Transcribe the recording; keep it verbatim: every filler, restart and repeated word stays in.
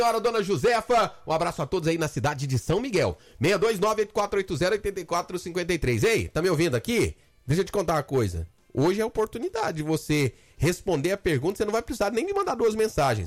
Senhora Dona Josefa, um abraço a todos aí na cidade de São Miguel. seis dois nove, oito quatro oito zero, oito quatro cinco três. Ei, tá me ouvindo aqui? Deixa eu te contar uma coisa. Hoje é a oportunidade de você responder a pergunta, você não vai precisar nem de mandar duas mensagens.